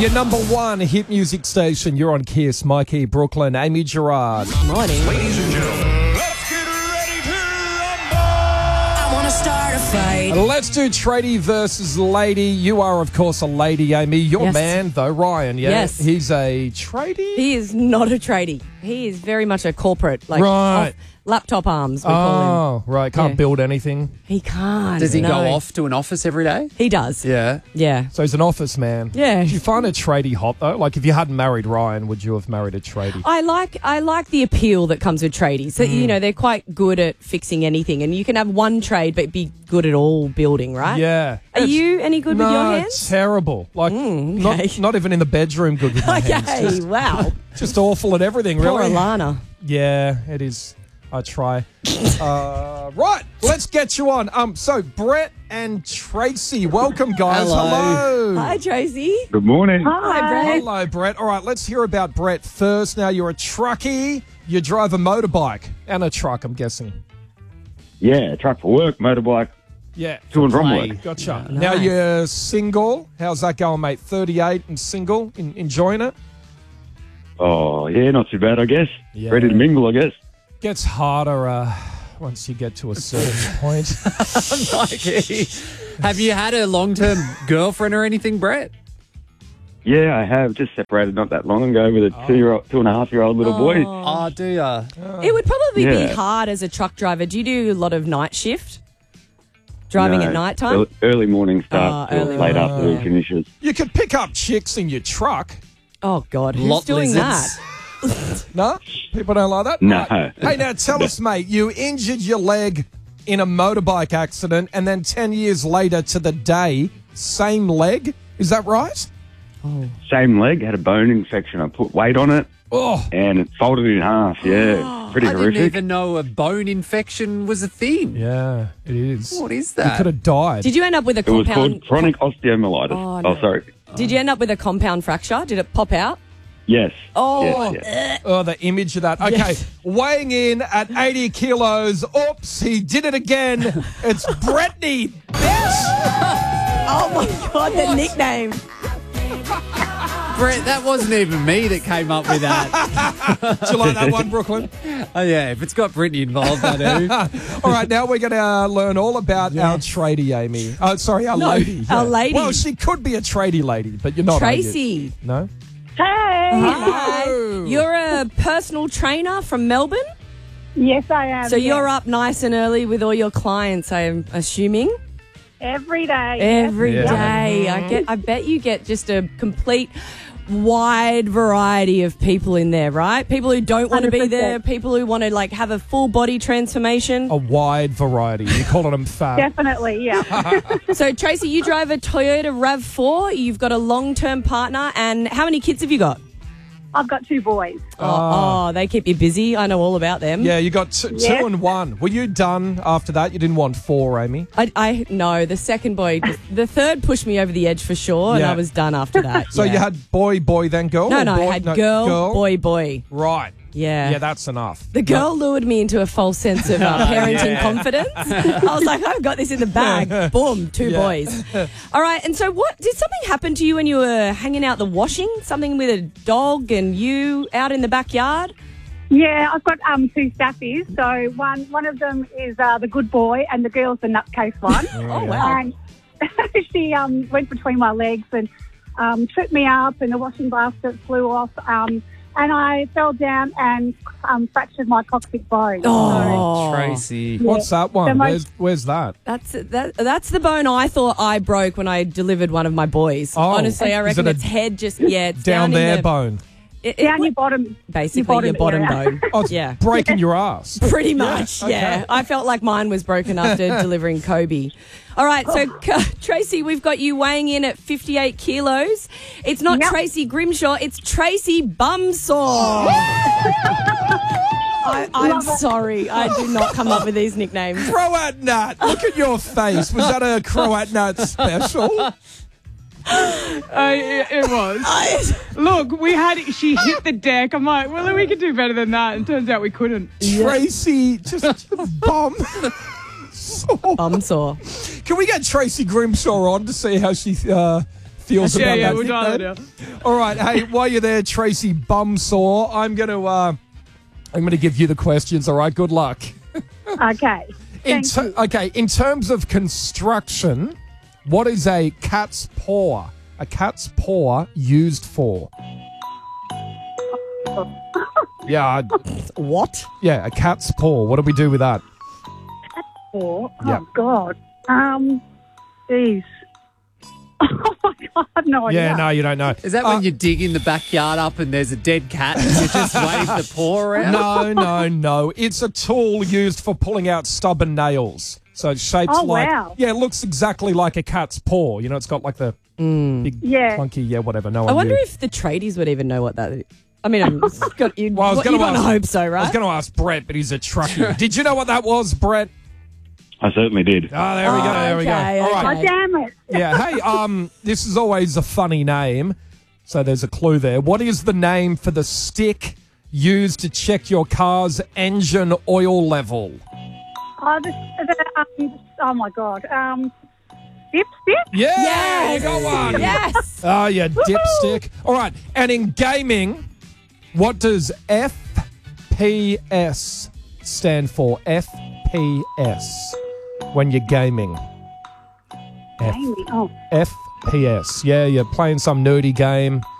Your number one hit music station. You're on Kiss. Mikey, Brooklyn, Amy Gerard. Morning. Ladies and gentlemen, let's get ready to rumble. I want to start a fight. Let's do tradie versus lady. You are, of course, a lady, Amy. Your Yes. man, though, Ryan, yeah? Yes. He's a tradie? He is not a tradie. He is very much a corporate, like Right. laptop arms, we call him. Oh, right. Can't Yeah. build anything. He can't. Does he no. go off to an office every day? He does. Yeah. Yeah. So he's an office man. Yeah. Do you find a tradie hot, though? Like, if you hadn't married Ryan, would you have married a tradie? I like the appeal that comes with tradies. So, you know, they're quite good at fixing anything. And you can have one trade but be good at all building, right? Yeah. Are you any good with your No, hands? terrible. Like, okay. not even in the bedroom good with my hands. Okay, wow. Just awful at everything, Poor really. Alana. Yeah, it is. I try. Right, let's get you on. So Brett and Tracy, welcome, guys. Hello. Hi, Tracy. Good morning. Hi, Brett. Hello, Brett. All right, let's hear about Brett first. Now, you're a truckie. You drive a motorbike and a truck, I'm guessing. Yeah, truck for work, motorbike, Yeah. to and from Play. work. Gotcha. Nice. Now, you're single. How's that going, mate? 38 and single. Enjoying it? Oh, yeah, not too bad, I guess. Yeah. Ready to mingle, I guess. Gets harder once you get to a certain point. Mikey, have you had a long-term girlfriend or anything, Brett? Yeah, I have just separated not that long ago with a 2.5-year-old little boy. Oh, do ya? It would probably be Yeah. hard as a truck driver. Do you do a lot of night shift? Driving No, at night time? Early morning start till early late morning. afternoon finishes. You could pick up chicks in your truck. Oh, God. Who's Lot doing lizards. that? No? People don't like that? No. Right. Hey, now tell us, mate, you injured your leg in a motorbike accident and then 10 years later to the day, same leg? Is that right? Same leg, had a bone infection. I put weight on it Oh, and it folded in half. Yeah, pretty I horrific. didn't even know a bone infection was a thing. yeah, it is. What is You that? could have died. Did you end up with a It was compound? called chronic osteomyelitis. Oh, no. Sorry. Did you end up with a compound fracture? Did it pop out? Yes. Oh. Yes. Oh, the image of that. Okay, Yes. weighing in at 80 kilos. Oops, he did it again. It's Brittany, bitch. Oh, my God, the nickname. Brett, that wasn't even me that came up with that. Do you like that one, Brooklyn? Oh, yeah, if it's got Brittany involved, I do. All right, now we're going to learn all about our tradie, Amy. Oh, sorry, our lady. our lady. Well, she could be a tradie lady, but you're not. are you? Tracy. No? Hi. Hello. You're a personal trainer from Melbourne? Yes, I am. So you're yes. up nice and early with all your clients, I'm assuming? every day. Every Yeah. day. I bet you get just a complete wide variety of people in there, right? People who don't want to be 100%. there, people who want to like have a full body transformation. A wide variety. You're calling them fat. Definitely, yeah. So Tracy, you drive a Toyota RAV4, you've got a long-term partner, and how many kids have you got? I've got 2 boys. Oh, they keep you busy. I know all about them. Yeah, you got two Yeah. and one. Were you done after that? You didn't want 4, Amy? I no, the second boy, the third pushed me over the edge for sure, and Yeah. I was done after that. So yeah. you had boy, then girl? no, or no, boy, I had girl, boy. Right. Yeah. Yeah, that's enough. The girl lured me into a false sense of parenting confidence. I was like, I've got this in the bag. Boom, 2 Yeah. boys. All right, and so what, did something happen to you when you were hanging out the washing? Something with a dog and you out in the backyard? Yeah, I've got 2 staffies. So one of them is the good boy and the girl's the nutcase one. Oh, wow. And she went between my legs and tripped me up and the washing basket flew off. And I fell down and fractured my coccyx bone. Oh, Tracy. What's that one? The most- Where's that? that's the bone I thought I broke when I delivered one of my boys. Oh. Honestly, I Is reckon it a its head just, it's Down in there the, bone. Down your bottom. basically your bottom area. bone. Oh, it's Yeah. breaking your ass. Pretty much, yeah. okay. I felt like mine was broken after delivering Kobe. All right, so Tracy, we've got you weighing in at 58 kilos. It's not Yep. Tracy Grimshaw, it's Tracy Bumsaw. I'm sorry, I do not come up with these nicknames. Croat nut. Look at your face. Was that a Croat nut special? It was. Look, she hit the deck. I'm like, well, we could do better than that. And turns out we couldn't. Tracy, just bum. Bumsaw. Can we get Tracy Grimshaw on to see how she feels about Yeah, that. we'll dial it nickname. down. All right, hey, while you're there, Tracy Bumsaw, I'm going to give you the questions. All right, good luck. Okay. Thank you. Okay, in terms of construction, what is a cat's paw? A cat's paw used for? Yeah, What? yeah, a cat's paw. What do we do with that? Oh, Yeah. God. Jeez. Oh, my God. I have no idea. Yeah, no, you don't know. Is that when you dig in the backyard up and there's a dead cat and you just wave the paw around? No. It's a tool used for pulling out stubborn nails. So it's shaped Oh, like... wow. Yeah, it looks exactly like a cat's paw. You know, it's got like the big, Yeah. clunky, whatever. No I one wonder knew. if the tradies would even know what that is. I mean, you'd Well, I was you'd gonna want to ask- hope so, I was right? going to ask Brett, but he's a truckie. Did you know what that was, Brett? I certainly did. Oh, there we go. There we go. okay, All right. Oh, damn it. Yeah. Hey, this is always a funny name. So there's a clue there. What is the name for the stick used to check your car's engine oil level? Oh, my God. Dipstick? Yeah, Yes. you got one. Yes. Oh, yeah, dipstick. All right. And in gaming, what does FPS stand for? FPS. When you're gaming. Amy. Oh, FPS. Yeah, you're playing some nerdy game.